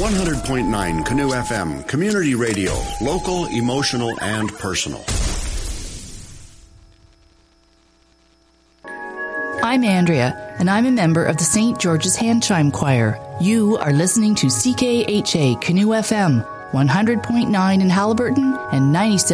100.9 Canoe FM, community radio, local, emotional, and personal. I'm Andrea, and I'm a member of the St. George's Hand Chime Choir. You are listening to CKHA Canoe FM, 100.9 in Haliburton and 97.